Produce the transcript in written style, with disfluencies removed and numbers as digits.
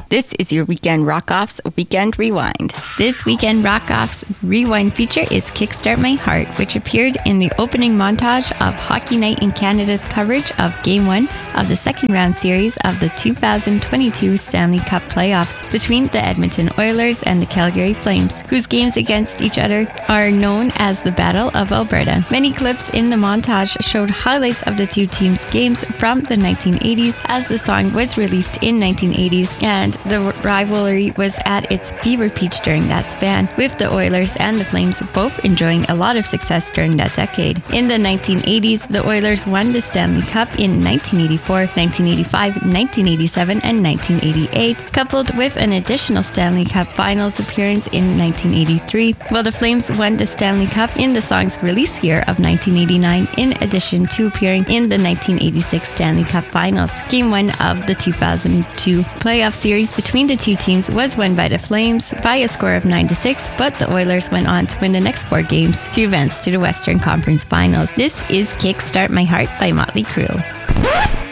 This is your Weekend Rock-Offs Weekend Rewind. This Weekend Rock-Offs Rewind feature is Kickstart My Heart, which appeared in the opening montage of Hockey Night in Canada's coverage of Game 1 of the second round series of the 2022 Stanley Cup playoffs between the Edmonton Oilers and the Calgary Flames, whose games against each other are known as the Battle of Alberta. Many clips in the montage showed highlights of the two teams' games from the 1980s, as the song was released in 1980s, and the rivalry was at its fever pitch during that span, with the Oilers and the Flames both enjoying a lot of success during that decade. In the 1980s, the Oilers won the Stanley Cup in 1984, 1985, 1987, and 1988, coupled with an additional Stanley Cup Finals appearance in 1983, while the Flames won the Stanley Cup in the song's release year of 1989, in addition to appearing in the 1986 Stanley Cup Finals. Game 1 of the 2002 playoff series between the two teams was won by the Flames by a score of 9-6, but the Oilers went on to win the next 4 games to advance to the Western Conference Finals. This is Kickstart My Heart by Motley Crue.